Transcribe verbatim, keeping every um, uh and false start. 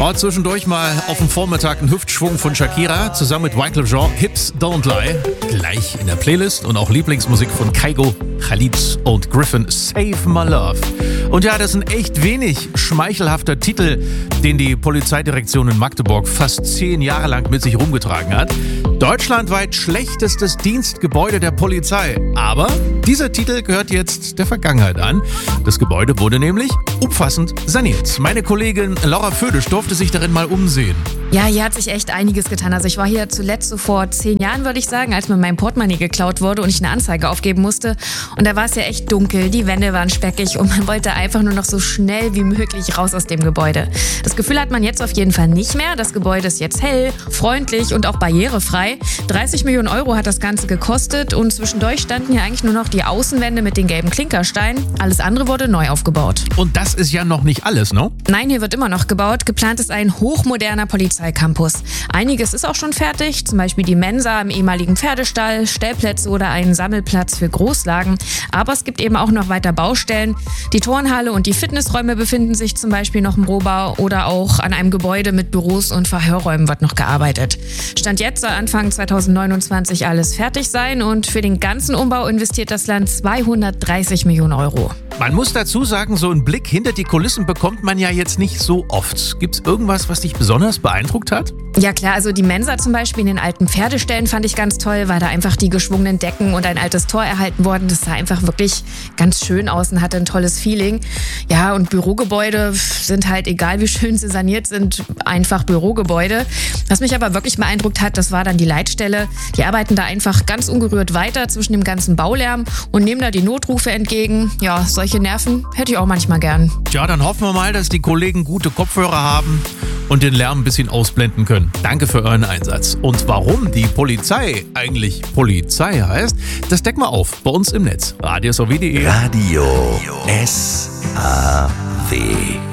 Oh, zwischendurch mal auf dem Vormittag ein Hüftschwung von Shakira zusammen mit Wyclef Jean, Hips Don't Lie. Gleich in der Playlist und auch Lieblingsmusik von Kygo, Khalid und Griffin, Save My Love. Und ja, das ist ein echt wenig schmeichelhafter Titel, den die Polizeidirektion in Magdeburg fast zehn Jahre lang mit sich rumgetragen hat. Deutschlandweit schlechtestes Dienstgebäude der Polizei. Aber dieser Titel gehört jetzt der Vergangenheit an. Das Gebäude wurde nämlich umfassend saniert. Meine Kollegin Laura Födisch durfte sich darin mal umsehen. Ja, hier hat sich echt einiges getan. Also ich war hier zuletzt so vor zehn Jahren, würde ich sagen, als mir mein Portemonnaie geklaut wurde und ich eine Anzeige aufgeben musste. Und da war es ja echt dunkel, die Wände waren speckig und man wollte einfach nur noch so schnell wie möglich raus aus dem Gebäude. Das Gefühl hat man jetzt auf jeden Fall nicht mehr. Das Gebäude ist jetzt hell, freundlich und auch barrierefrei. dreißig Millionen Euro hat das Ganze gekostet und zwischendurch standen hier eigentlich nur noch die Außenwände mit den gelben Klinkersteinen. Alles andere wurde neu aufgebaut. Und das ist ja noch nicht alles, ne? Nein, hier wird immer noch gebaut. Geplant ist ein hochmoderner Polizeicampus. Einiges ist auch schon fertig, zum Beispiel die Mensa im ehemaligen Pferdestall, Stellplätze oder einen Sammelplatz für Großlagen. Aber es gibt eben auch noch weiter Baustellen. Die Turnhalle und die Fitnessräume befinden sich zum Beispiel noch im Rohbau oder auch an einem Gebäude mit Büros und Verhörräumen wird noch gearbeitet. Stand jetzt soll Anfang zweitausendneunundzwanzig alles fertig sein und für den ganzen Umbau investiert das Land zweihundertdreißig Millionen Euro. Man muss dazu sagen, so einen Blick hinter die Kulissen bekommt man ja jetzt nicht so oft. Gibt's irgendwas, was dich besonders beeindruckt hat? Ja klar, also die Mensa zum Beispiel in den alten Pferdeställen fand ich ganz toll, weil da einfach die geschwungenen Decken und ein altes Tor erhalten wurden. Das sah einfach wirklich ganz schön aus und hatte ein tolles Feeling. Ja, und Bürogebäude sind halt, egal wie schön sie saniert sind, einfach Bürogebäude. Was mich aber wirklich beeindruckt hat, das war dann die Leitstelle. Die arbeiten da einfach ganz ungerührt weiter zwischen dem ganzen Baulärm und nehmen da die Notrufe entgegen. Ja, solche Nerven hätte ich auch manchmal gern. Tja, dann hoffen wir mal, dass die Kollegen gute Kopfhörer haben und den Lärm ein bisschen ausblenden können. Danke für euren Einsatz. Und warum die Polizei eigentlich Polizei heißt, das decken wir auf bei uns im Netz. Radio S A W punkt de. Radio S A W.